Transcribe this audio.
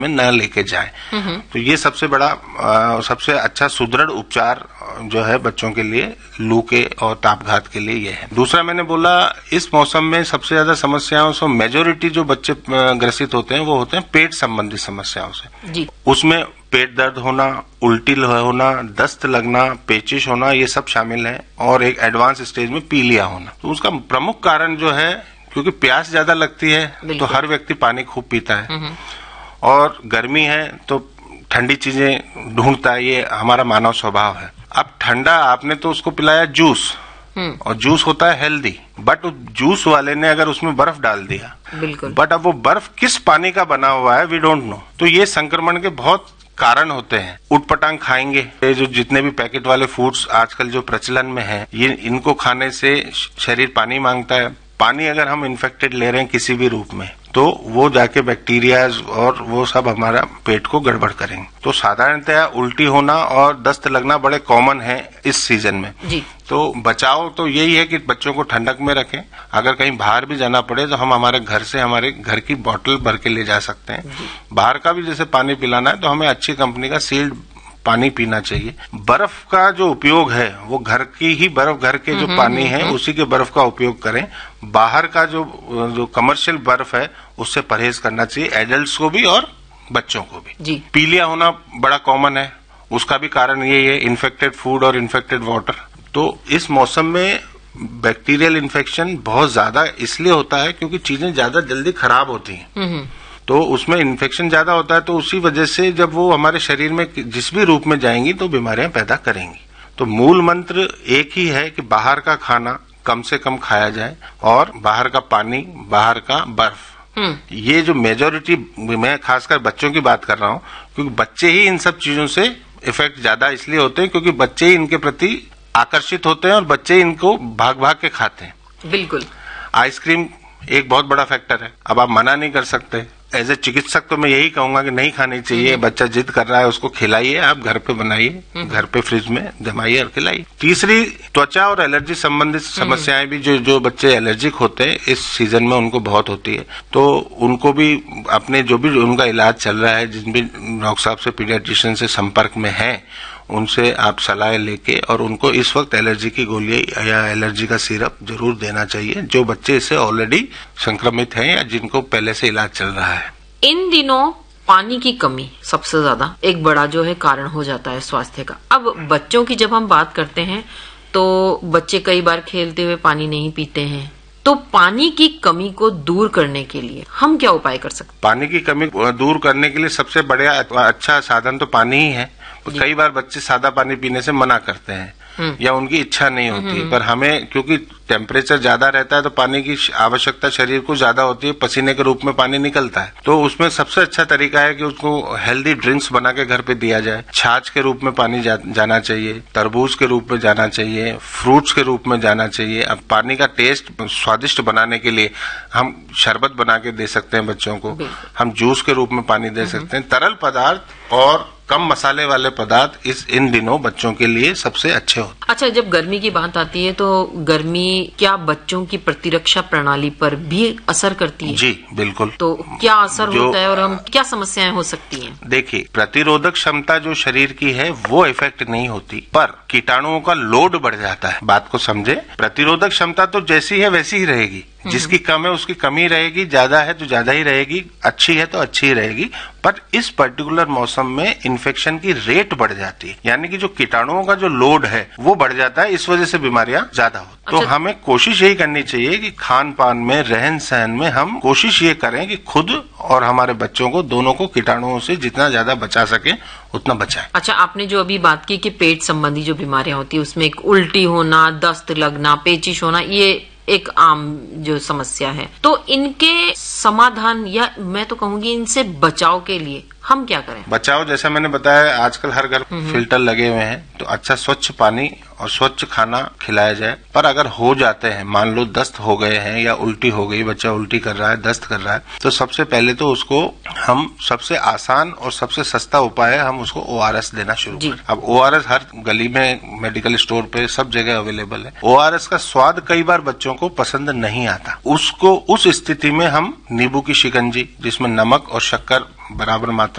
में न लेके जाएं। तो ये सबसे बड़ा सबसे अच्छा सुदृढ़ उपचार जो है बच्चों के लिए लू के और तापघात के लिए ये है। दूसरा मैंने बोला इस मौसम में सबसे ज्यादा समस्याओं से मेजोरिटी जो बच्चे ग्रसित होते हैं वो होते हैं पेट संबंधी समस्याओं से जी। उसमें पेट दर्द होना, उल्टी होना, दस्त लगना, पेचिश होना, ये सब शामिल है और एक एडवांस स्टेज में पीलिया होना। तो उसका प्रमुख कारण जो है, क्योंकि प्यास ज्यादा लगती है तो हर व्यक्ति पानी खूब पीता है और गर्मी है तो ठंडी चीजें ढूंढता है, ये हमारा मानव स्वभाव है। अब ठंडा आपने तो उसको पिलाया जूस और जूस होता है हेल्दी, बट जूस वाले ने अगर उसमें बर्फ डाल दिया, बिल्कुल, बट अब वो बर्फ किस पानी का बना हुआ है वी डोंट नो। तो ये संक्रमण के बहुत कारण होते हैं। उटपटांग खाएंगे, ये जो जितने भी पैकेट वाले फूड्स आजकल जो प्रचलन में है, ये इनको खाने से शरीर पानी मांगता है। पानी अगर हम इन्फेक्टेड ले रहे हैं किसी भी रूप में तो वो जाके बैक्टीरियाज और वो सब हमारा पेट को गड़बड़ करेंगे। तो साधारणतया उल्टी होना और दस्त लगना बड़े कॉमन है इस सीजन में जी। तो बचाव तो यही है कि बच्चों को ठंडक में रखें। अगर कहीं बाहर भी जाना पड़े तो हम हमारे घर से हमारे घर की बोतल भर के ले जा सकते हैं। बाहर का भी जैसे पानी पिलाना है तो हमें अच्छी कंपनी का सील्ड पानी पीना चाहिए। बर्फ का जो उपयोग है वो घर की ही बर्फ, घर के जो पानी है उसी के बर्फ का उपयोग करें। बाहर का जो कमर्शियल बर्फ है उससे परहेज करना चाहिए, एडल्ट्स को भी और बच्चों को भी जी। पीलिया होना बड़ा कॉमन है, उसका भी कारण यही है, इन्फेक्टेड फूड और इन्फेक्टेड वाटर। तो इस मौसम में बैक्टीरियल इन्फेक्शन बहुत ज्यादा इसलिए होता है क्योंकि चीजें ज्यादा जल्दी खराब होती हैं, तो उसमें इन्फेक्शन ज्यादा होता है। तो उसी वजह से जब वो हमारे शरीर में जिस भी रूप में जाएंगी तो बीमारियां पैदा करेंगी। तो मूल मंत्र एक ही है कि बाहर का खाना कम से कम खाया जाए और बाहर का पानी, बाहर का बर्फ, ये जो मेजोरिटी, मैं खासकर बच्चों की बात कर रहा हूं क्योंकि बच्चे ही इन सब चीजों से इफेक्ट ज्यादा इसलिए होते हैं क्योंकि बच्चे ही इनके प्रति आकर्षित होते हैं और बच्चे इनको भाग भाग के खाते हैं। बिल्कुल। आइसक्रीम एक बहुत बड़ा फैक्टर है। अब आप मना नहीं कर सकते। एज ए चिकित्सक तो मैं यही कहूंगा कि नहीं खानी चाहिए। बच्चा जिद कर रहा है उसको खिलाइए, आप घर पे बनाइए, घर पे फ्रिज में जमाइए और खिलाइए। तीसरी, त्वचा और एलर्जी संबंधित समस्याएं भी जो बच्चे एलर्जिक होते हैं इस सीजन में उनको बहुत होती है, तो उनको भी अपने जो भी उनका इलाज चल रहा है, जिन भी डॉक्टर साहब से, पीडियाट्रिशियन से संपर्क में है, उनसे आप सलाह लेके और उनको इस वक्त एलर्जी की गोली या एलर्जी का सिरप जरूर देना चाहिए जो बच्चे इससे ऑलरेडी संक्रमित हैं या जिनको पहले से इलाज चल रहा है। इन दिनों पानी की कमी सबसे ज्यादा एक बड़ा जो है कारण हो जाता है स्वास्थ्य का। अब बच्चों की जब हम बात करते हैं तो बच्चे कई बार खेलते हुए पानी नहीं पीते हैं, तो पानी की कमी को दूर करने के लिए हम क्या उपाय कर सकते हैं? पानी की कमी दूर करने के लिए सबसे बढ़िया अच्छा साधन तो पानी ही है। कई बार बच्चे सादा पानी पीने से मना करते हैं या उनकी इच्छा नहीं होती है, पर हमें क्योंकि टेम्परेचर ज्यादा रहता है तो पानी की आवश्यकता शरीर को ज्यादा होती है, पसीने के रूप में पानी निकलता है। तो उसमें सबसे अच्छा तरीका है कि उसको हेल्दी ड्रिंक्स बना के घर पे दिया जाए। छाछ के रूप में पानी जाना चाहिए, तरबूज के रूप में जाना चाहिए, फ्रूट्स के रूप में जाना चाहिए। अब पानी का टेस्ट स्वादिष्ट बनाने के लिए हम शरबत बना के दे सकते हैं बच्चों को, हम जूस के रूप में पानी दे सकते हैं। तरल पदार्थ और कम मसाले वाले पदार्थ इन दिनों बच्चों के लिए सबसे अच्छे होते हैं। अच्छा, जब गर्मी की बात आती है तो गर्मी क्या बच्चों की प्रतिरक्षा प्रणाली पर भी असर करती है? जी बिल्कुल। तो क्या असर होता है और हम क्या समस्याएं हो सकती हैं? देखिए, प्रतिरोधक क्षमता जो शरीर की है वो इफेक्ट नहीं होती, पर कीटाणुओं का लोड बढ़ जाता है। बात को समझे, प्रतिरोधक क्षमता तो जैसी है वैसी ही रहेगी, जिसकी कम है उसकी कमी रहेगी, ज्यादा है तो ज्यादा ही रहेगी, अच्छी है तो अच्छी ही रहेगी। पर इस पर्टिकुलर मौसम में इन्फेक्शन की रेट बढ़ जाती है, यानी कि जो कीटाणुओं का जो लोड है वो बढ़ जाता है, इस वजह से बीमारियां ज्यादा होती। तो हमें कोशिश यही करनी चाहिए कि खान पान में, रहन सहन में हम कोशिश ये करें कि खुद और हमारे बच्चों को, दोनों को कीटाणुओं से जितना ज्यादा बचा सके उतना बचाएं। अच्छा, आपने जो अभी बात की कि पेट संबंधी जो बीमारियां होती है उसमें एक उल्टी होना, दस्त लगना, पेचिश होना, ये एक आम जो समस्या है, तो इनके समाधान या मैं तो कहूंगी इनसे बचाव के लिए हम क्या करें? बचाव जैसा मैंने बताया, आजकल हर घर फिल्टर लगे हुए हैं, तो अच्छा स्वच्छ पानी और स्वच्छ खाना खिलाया जाए। पर अगर हो जाते हैं, मान लो दस्त हो गए हैं या उल्टी हो गई, बच्चा उल्टी कर रहा है, दस्त कर रहा है, तो सबसे पहले तो उसको हम सबसे आसान और सबसे सस्ता उपाय है, हम उसको ORS देना शुरू करें। अब ORS हर गली में, मेडिकल स्टोर पे सब जगह अवेलेबल है। ORS का स्वाद कई बार बच्चों को पसंद नहीं आता, उसको उस स्थिति में हम नींबू की शिकंजी, जिसमें नमक और शक्कर बराबर मात्रा